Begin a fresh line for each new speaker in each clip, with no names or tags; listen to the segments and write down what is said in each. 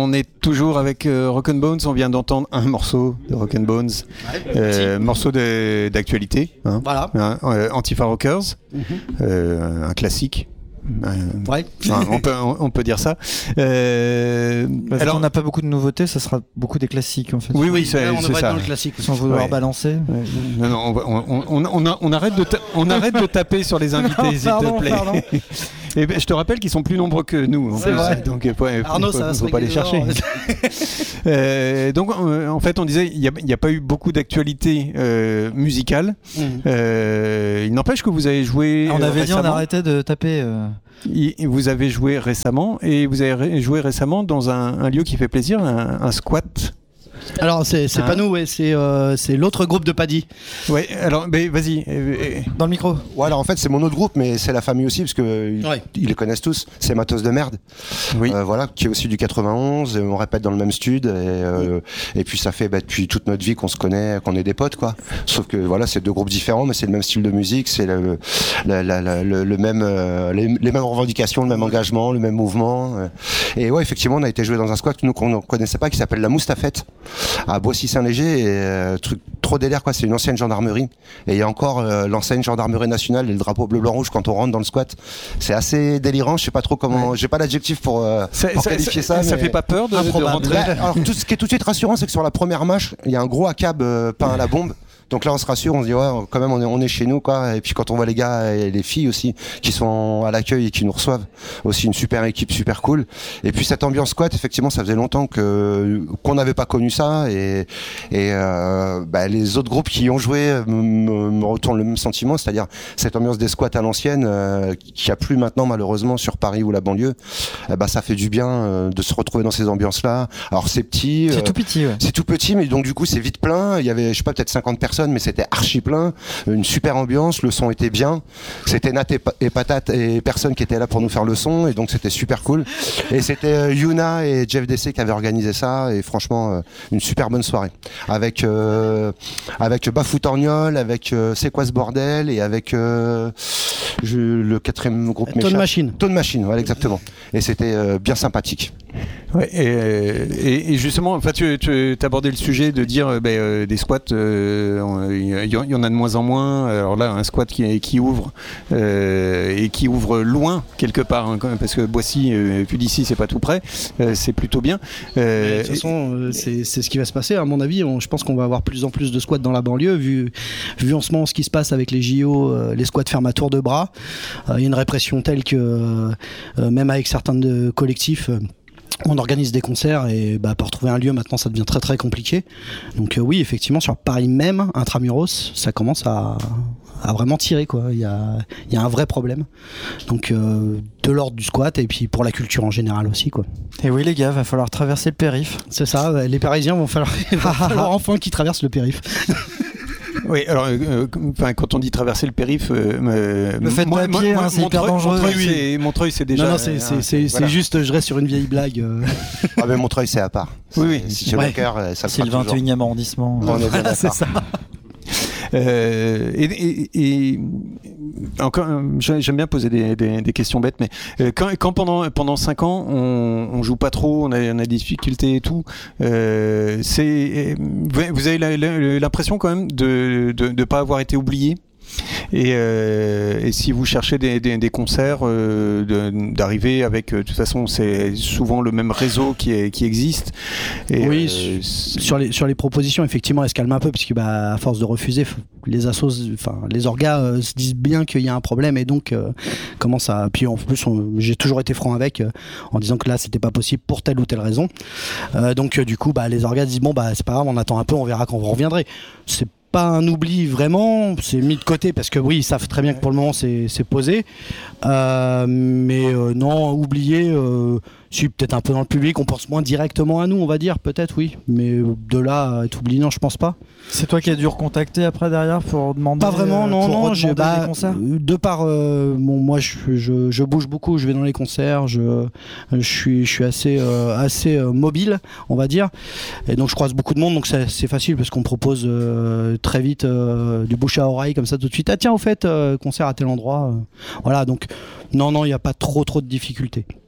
on est toujours avec Rock and Bones. On vient d'entendre un morceau de Rock and Bones, morceau d'actualité. Hein,
voilà.
Hein, Antifa Rockers, un classique.
Ouais.
On peut dire ça.
Alors, on n'a pas beaucoup de nouveautés, ça sera beaucoup des classiques en fait.
Oui, c'est
on va
ça.
dans le classique.
Sans vouloir balancer.
Non, on arrête de taper sur les invités, s'il te plaît. Et je te rappelle qu'ils sont plus nombreux que nous.
C'est vrai.
Donc,
Arnaud, ça va
faut pas les chercher. Donc, en fait, on disait, il n'y a pas eu beaucoup d'actualité musicale. Il n'empêche que vous avez joué.
On avait
récemment.
dit, on arrêtait de taper.
Vous avez joué récemment, et vous avez joué récemment dans un lieu qui fait plaisir, un squat.
Alors c'est pas nous, ouais, c'est l'autre groupe de Paddy.
Ouais, alors vas-y.
Dans le micro.
Ouais, alors en fait c'est mon autre groupe, mais c'est la famille aussi parce que ils les connaissent tous. C'est Matos de merde.
Oui.
Voilà, qui est aussi du 91. On répète dans le même stud et puis ça fait depuis toute notre vie qu'on se connaît, qu'on est des potes quoi. Sauf que voilà, c'est deux groupes différents, mais c'est le même style de musique, c'est le même les mêmes revendications, le même engagement, le même mouvement. Et ouais, effectivement, on a été joué dans un squat nous qu'on ne connaissait pas, qui s'appelle la Moustafette, à Boissy-Saint-Léger, et truc trop délire quoi, c'est une ancienne gendarmerie et il y a encore l'enseigne gendarmerie nationale et le drapeau bleu blanc rouge quand on rentre dans le squat. C'est assez délirant, je sais pas trop comment, j'ai pas l'adjectif pour qualifier ça.
Ça fait pas peur de rentrer.
Alors ce qui est tout de suite rassurant, c'est que sur la première mâche, il y a un gros ACAB peint à la bombe. Donc là on se rassure, on se dit ouais quand même on est chez nous quoi. Et puis quand on voit les gars et les filles aussi qui sont à l'accueil et qui nous reçoivent, aussi une super équipe super cool. Et puis cette ambiance squat, effectivement ça faisait longtemps qu'on n'avait pas connu ça et les autres groupes qui ont joué me retournent le même sentiment, c'est-à-dire cette ambiance des squats à l'ancienne qui a plus maintenant malheureusement sur Paris ou la banlieue. Ça fait du bien de se retrouver dans ces ambiances là. Alors c'est petit,
c'est tout petit, ouais.
C'est tout petit, mais donc du coup c'est vite plein. Il y avait je sais pas peut-être 50 personnes, mais c'était archi plein, une super ambiance, le son était bien, c'était Nat et Patate et personne qui était là pour nous faire le son, et donc c'était super cool. Et c'était Yuna et Jeff DC qui avaient organisé ça, et franchement une super bonne soirée avec Bafoutorgnol, avec C'est quoi ce bordel, et avec le quatrième groupe
Tone Machine,
voilà, exactement. Et c'était bien sympathique.
Ouais, et justement, enfin, tu abordais le sujet de dire des squats, il y en a de moins en moins. Alors là, un squat qui ouvre et qui ouvre loin quelque part, hein, parce que Boissy, puis d'ici, c'est pas tout près, c'est plutôt bien.
De toute façon, c'est ce qui va se passer. À mon avis, je pense qu'on va avoir plus en plus de squats dans la banlieue, vu en ce moment ce qui se passe avec les JO, les squats ferment à tour de bras. Il y a une répression telle que même avec certains collectifs. On organise des concerts et pour trouver un lieu maintenant ça devient très très compliqué. Donc oui, effectivement sur Paris même, intramuros, ça commence à vraiment tirer quoi. Il y a un vrai problème. Donc de l'ordre du squat et puis pour la culture en général aussi quoi.
Et oui les gars, va falloir traverser le périph'.
C'est ça, les Parisiens vont falloir enfin qu'ils traversent le périph'.
Oui, alors quand on dit traverser le périph',
le fait pas à pied, c'est hyper dangereux.
Montreuil, c'est déjà.
Non, c'est juste, je reste sur une vieille blague.
Ah mais Montreuil, c'est à part.
Oui.
Si tu le cœur, ça
c'est le 21e arrondissement.
On est bien d'accord.
C'est ça.
Et encore, j'aime bien poser des questions bêtes, mais quand pendant 5 ans on joue pas trop, on a des difficultés et tout, vous avez l'impression quand même de pas avoir été oublié. Et si vous cherchez des concerts, d'arriver avec, de toute façon c'est souvent le même réseau qui existe. Et
oui, sur les propositions effectivement elles se calment un peu, puisque à force de refuser, les assos, les orgas se disent bien qu'il y a un problème, et donc commence à. Puis en plus j'ai toujours été franc avec, en disant que là c'était pas possible pour telle ou telle raison. Donc du coup les orgas disent bon c'est pas grave, on attend un peu, on verra quand vous reviendrez. C'est pas un oubli vraiment, c'est mis de côté parce que oui, ils savent très bien que pour le moment c'est posé, mais non, oublier, si peut-être un peu dans le public, on pense moins directement à nous, on va dire, peut-être oui, mais de là à être oublié, non, je pense pas.
C'est toi qui as dû recontacter après derrière pour demander?
Pas vraiment, non,
j'ai des concerts.
De par moi je bouge beaucoup, je vais dans les concerts, je suis assez mobile, on va dire, et donc je croise beaucoup de monde, donc c'est facile parce qu'on propose très vite du bouche à oreille comme ça tout de suite. Ah tiens, au fait, concert à tel endroit, voilà, donc non, il n'y a pas trop de difficultés.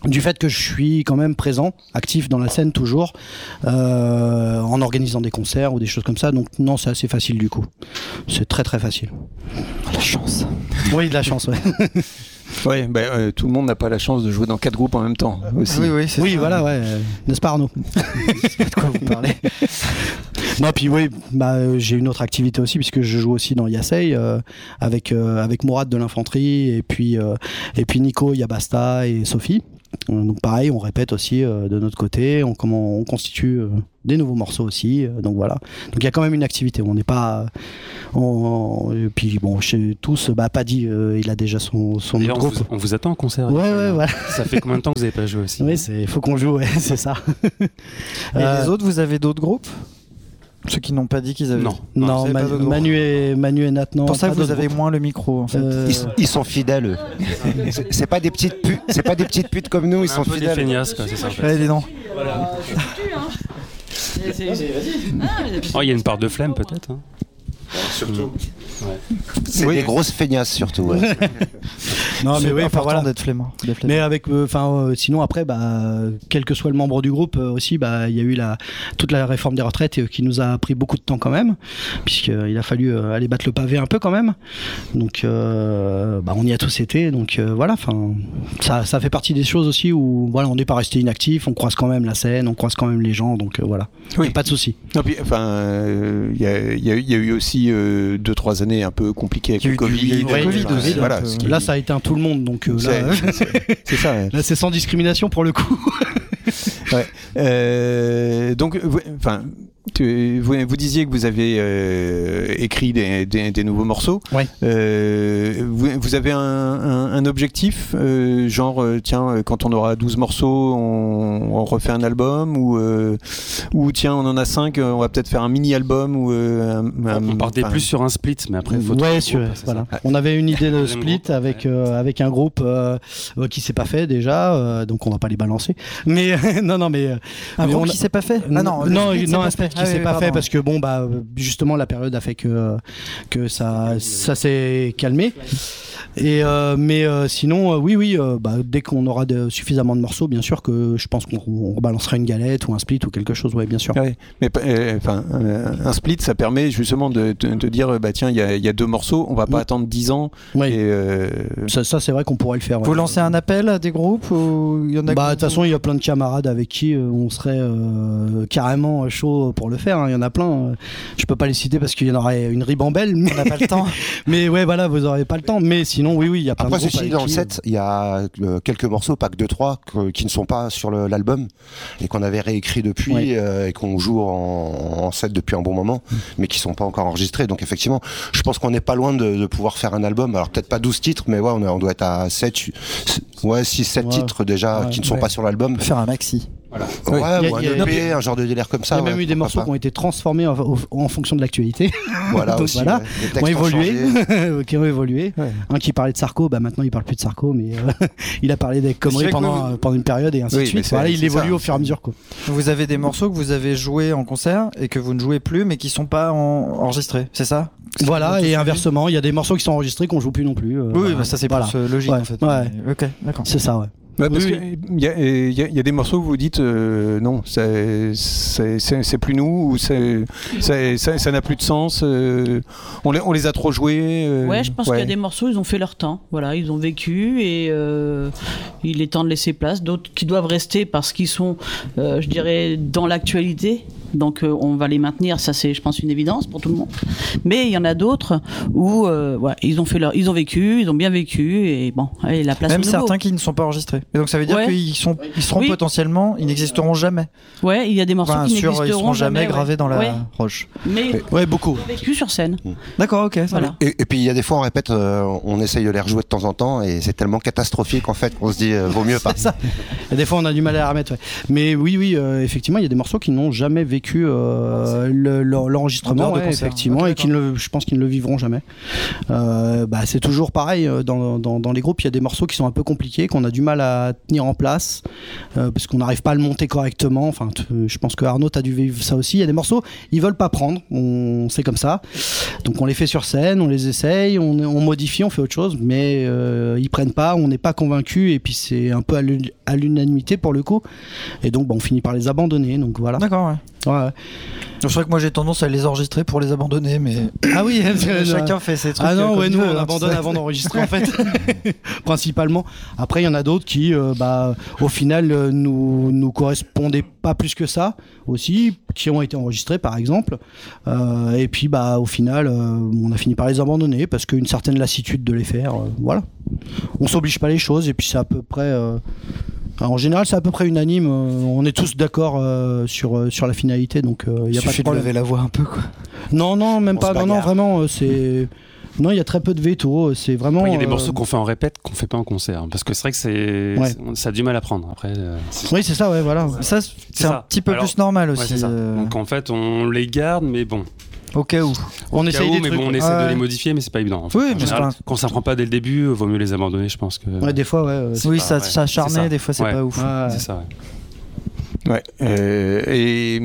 du fait que je suis quand même présent, actif dans la scène toujours, en organisant des concerts ou des choses comme ça. Donc non, c'est assez facile du coup. C'est très très facile.
La chance.
Oui, de la chance, ouais.
Ouais, tout le monde n'a pas la chance de jouer dans 4 groupes en même temps aussi.
Oui, voilà, ouais. N'est-ce pas, Arnaud?
Je sais pas de quoi vous parlez.
Non, puis oui, j'ai une autre activité aussi puisque je joue aussi dans Yasei avec Mourad de l'infanterie et puis Nico, Yabasta et Sophie. Donc pareil, on répète aussi de notre côté, on constitue des nouveaux morceaux aussi, donc voilà. Donc il y a quand même une activité, on n'est pas... Et puis bon, chez tous, Paddy, il a déjà son autre groupe.
On vous attend en concert.
Ouais, voilà.
Ça fait combien de temps que vous n'avez pas joué aussi?
Oui, il faut qu'on joue, ouais, c'est ça.
Et les autres, vous avez d'autres groupes? Ceux qui n'ont pas dit qu'ils avaient...
Non, Manu et Nat, non.
Pour ça que vous avez moins le micro, en fait.
Ils sont fidèles, eux. C'est pas des petites putes, putes comme nous, ils sont fidèles.
Des feignasses, quoi, c'est ça en fait.
Ouais, dis donc.
Voilà.
Oh, il y a une part de flemme peut-être. Hein.
Surtout. Ouais. C'est des grosses feignasses surtout. Ouais.
Non, mais oui,
important d'être flemmard.
Mais avec, sinon après, quel que soit le membre du groupe aussi, il y a eu toute la réforme des retraites qui nous a pris beaucoup de temps quand même, puisqu'il a fallu aller battre le pavé un peu quand même. Donc, on y a tous été. Donc voilà, ça fait partie des choses aussi où voilà, on n'est pas resté inactif, on croise quand même la scène, on croise quand même les gens. Donc voilà,
oui.
Pas de souci.
Il y a eu aussi 2-3 années un peu compliquées avec le Covid.
Aussi.
Voilà,
là, ça a éteint tout le monde, donc
c'est ça. Ouais.
Là, c'est sans discrimination pour le coup.
Ouais. Donc, vous disiez que vous avez écrit des nouveaux morceaux.
Ouais.
Vous avez un objectif, tiens, quand on aura 12 morceaux, on refait un album, ou tiens, on en a 5, on va peut-être faire un mini-album.
On partait plus sur un split, mais après, il faut...
Ouais, voilà. On avait une idée de split avec un groupe qui s'est pas fait déjà, donc on va pas les balancer. Mais non, mais...
Un groupe qui s'est pas fait?
Ah non, un split qui s'est pas fait parce que justement la période a fait que ça s'est calmé. Et sinon oui, dès qu'on aura suffisamment de morceaux, bien sûr que je pense qu'on rebalancera une galette ou un split ou quelque chose, ouais, bien sûr.
Ouais, mais un split, ça permet justement de dire tiens, il y a 2 morceaux, on va pas attendre 10 ans.
Oui.
Et
ça c'est vrai qu'on pourrait le faire.
Vous lancez un appel à des groupes ou il y en a?
De toute façon, il y a plein de camarades avec qui on serait carrément chaud pour le faire. Il y en a plein. Je peux pas les citer parce qu'il y en aurait une ribambelle. Mais
on n'a pas le temps.
Mais ouais, voilà, vous aurez pas le temps. Mais sinon, oui, il y a plein de groupes.
Après, dans le set, il y a quelques morceaux, pas que 2-3, qui ne sont pas sur l'album et qu'on avait réécrit depuis et qu'on joue en set depuis un bon moment, mais qui sont pas encore enregistrés. Donc effectivement, je pense qu'on n'est pas loin de pouvoir faire un album. Alors peut-être pas 12 titres, mais ouais, on doit être à 6-7 titres déjà qui ne sont pas sur l'album.
Faire un maxi.
Voilà. Ouais, ou un EP, un genre de délire comme ça.
Il y a même eu des morceaux qui ont été transformés en fonction de l'actualité.
Voilà, aussi. Voilà.
Qui ont évolué. Ouais. Un qui parlait de Sarko, maintenant il parle plus de Sarko, mais il a parlé des conneries pendant une période et ainsi de suite. Voilà, il évolue au fur et à mesure.
Vous avez des morceaux que vous avez joués en concert et que vous ne jouez plus, mais qui sont pas enregistrés, c'est ça?
Voilà, et inversement, il y a des morceaux qui sont enregistrés qu'on joue plus non plus.
Oui, ça c'est plus logique en fait.
Ouais.
Ok, d'accord.
C'est ça, ouais.
Ouais, parce qu'il y a des morceaux où vous dites non, c'est plus nous, ou ça n'a plus de sens, on les a trop joués.
Ouais, je pense qu'il y a des morceaux, ils ont fait leur temps, voilà, ils ont vécu et il est temps de laisser place. D'autres qui doivent rester parce qu'ils sont, je dirais, dans l'actualité. Donc on va les maintenir, ça c'est, je pense, une évidence pour tout le monde. Mais il y en a d'autres où ils ont vécu, ils ont bien vécu et bon, allez, la place.
Même certains qui ne sont pas enregistrés. Et donc ça veut dire qu'ils seront potentiellement, ils n'existeront jamais.
Ouais, il y a des morceaux qui n'existeront
ils seront jamais gravés dans la roche.
Mais
beaucoup.
Ils ont vécu sur scène.
D'accord, ok.
Voilà.
Et puis il y a des fois on répète, on essaye de les rejouer de temps en temps et c'est tellement catastrophique en fait qu'on se dit vaut mieux pas.
Ça. Et des fois on a du mal à la remettre. Ouais. Mais oui, effectivement il y a des morceaux qui n'ont jamais vécu l'enregistrement, effectivement, et je pense qu'ils ne le vivront jamais. C'est toujours pareil dans les groupes, il y a des morceaux qui sont un peu compliqués, qu'on a du mal à tenir en place parce qu'on n'arrive pas à le monter correctement. Enfin, je pense que Arnaud t'as dû vivre ça aussi. Il y a des morceaux, ils veulent pas prendre, c'est comme ça. Donc on les fait sur scène, on les essaye, on modifie, on fait autre chose, mais ils prennent pas, on n'est pas convaincu, et puis c'est un peu à l'unanimité pour le coup. Et donc on finit par les abandonner. Donc voilà.
D'accord, ouais.
Ouais.
C'est vrai que moi j'ai tendance à les enregistrer pour les abandonner, mais
Ah oui,
chacun fait ses trucs.
Ah non,
comme
ouais,
il
nous
veut,
on
hein,
abandonne
tu sais.
avant d'enregistrer en fait, principalement. Après, il y en a d'autres qui, au final, nous correspondaient pas plus que ça aussi, qui ont été enregistrés par exemple. Et puis, au final, on a fini par les abandonner parce qu'une certaine lassitude de les faire. Voilà. On s'oblige pas les choses et puis c'est à peu près. En général, c'est à peu près unanime. On est tous d'accord sur la finalité, donc il y a pas de
Suffit de
problème.
lever la voix un peu, quoi.
Non, même
On
pas.
se
Non,
bagarre.
vraiment, c'est. Non, il y a très peu de veto. C'est vraiment.
Après, il y a des morceaux qu'on fait en répète qu'on fait pas en concert, hein, parce que c'est vrai que
Ouais.
ça a du mal à prendre. Après,
Oui, c'est ça, ouais, voilà.
Ça, c'est un
ça.
petit peu
Alors,
plus normal
ouais,
aussi.
c'est ça. Donc en fait, on les garde, mais bon.
Au cas où.
On
Au
essaye
cas où,
des
mais
trucs.
bon, on essaie
Ouais.
de les modifier, mais c'est pas évident. En fait.
Oui,
En
mais c'est
général,
pas-
quand ça prend pas dès le début, vaut mieux les abandonner, je pense que.
Ouais, des fois, ouais.
Oui,
pas-
ça,
ouais,
ça
c'est
charmait,
ça.
des fois c'est
Ouais.
pas ouf.
Ouais.
C'est ça. Ouais.
Ouais. Et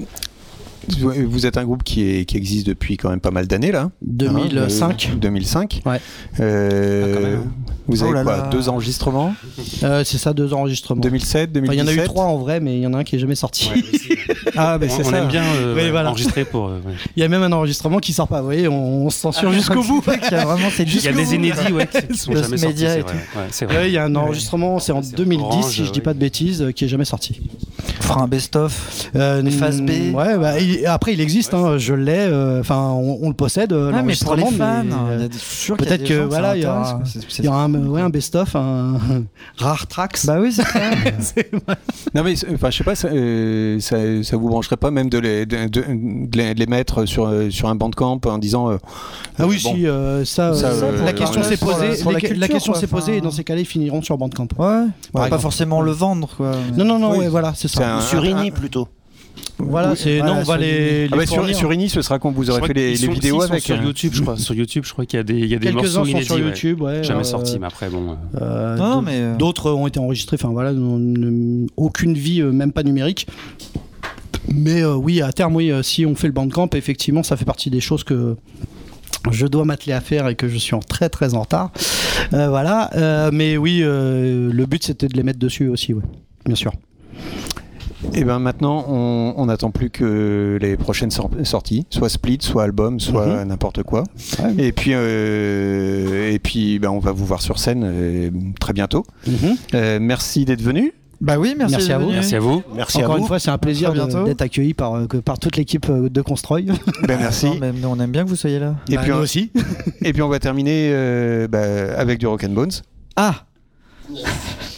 vous êtes un groupe qui existe depuis quand même pas mal d'années là.
2005.
2005.
Ouais.
quand même, hein.
Vous
Oh
avez
là
quoi
là.
2 enregistrements
C'est ça, 2 enregistrements.
2007, 2017.
Enfin, il y en a eu 3 en vrai, mais il y en a un qui est jamais sorti.
Ouais, aussi.
Ah, ben
on
c'est ça.
aime bien
Oui, voilà.
enregistrer pour. Ouais.
Il y a même un enregistrement qui sort pas. Vous voyez, on se censure jusqu'au bout.
Il y a vraiment c'est
Il y a
jusqu'au
des
bout.
inédits qui sont
Le
jamais sortis.
média
C'est
et
vrai.
tout.
Ouais, c'est vrai.
Ouais, il y a un enregistrement, c'est en
C'est
2010,
Orange,
si je dis
oui.
pas de bêtises, qui est jamais sorti.
On fera un best-of. Phase B.
Ouais, après il existe, hein, je l'ai, enfin on le possède.
Ah, mais pour les
l'enregistrement,
fans,
mais,
il y a des- je suis sûr qu'il y a
peut-être
des
que,
gens
voilà,
ça
il y aura-
intéresse, quoi.
il y aura un best-of, un rare tracks.
Bah oui, c'est ça.
Non mais enfin je sais pas, ça vous brancherait pas même de les mettre sur un bandcamp en disant.
Ah oui,
bon,
si, ça,
Ça,
la question s'est
sur la-
posée.
sur la
La
culture,
question
quoi,
s'est posée, et
enfin.
dans ces cas-là, ils finiront sur Bandcamp.
Ouais. Pas
exemple.
forcément le vendre, quoi.
Non,
Oui.
ouais, voilà, c'est
C'est
ça.
un-
Sur Ini plutôt.
Voilà,
Oui,
c'est
voilà,
non, on va
sur
les
Ah bah,
fournir.
sur Ini, ce sera quand vous
Je
aurez
crois
fait les
qu'ils sont-
vidéos
ils sont
avec.
sur
hein.
YouTube, je crois. Sur YouTube, je crois qu'il y a des
Quelques-uns
morceaux
sont
inédits.
sur
ouais.
YouTube, ouais.
Jamais sortis, mais après bon.
Non, mais.
D'autres ont été enregistrés, enfin voilà, aucune vie, même pas numérique. Mais oui, à terme, oui, si on fait le Bandcamp, effectivement, ça fait partie des choses que je dois m'atteler à faire et que je suis très très en retard. Voilà, mais oui, le but c'était de les mettre dessus aussi, ouais, bien sûr.
Et ben maintenant, on n'attend plus que les prochaines sorties, soit split, soit album, soit n'importe quoi.
Ouais.
Et puis on va vous voir sur scène très bientôt. Merci d'être venu.
Bah oui, merci
Merci à
d'être
vous.
venu.
Merci à vous.
Merci
Encore
à
une
vous.
fois, c'est un plaisir
À très bientôt.
d'être accueilli par toute l'équipe de Constroy.
Ben, merci.
Non, mais on aime bien que vous soyez là.
Et, puis,
nous aussi.
et puis on va terminer avec du Rock and Bones.
Ah